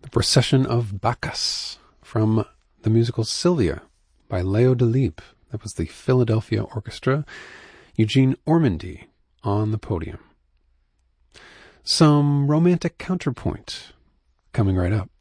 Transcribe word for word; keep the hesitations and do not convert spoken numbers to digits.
The Procession of Bacchus from the musical Sylvia by Leo Delibes. That was the Philadelphia Orchestra. Eugene Ormandy on the podium. Some romantic counterpoint coming right up.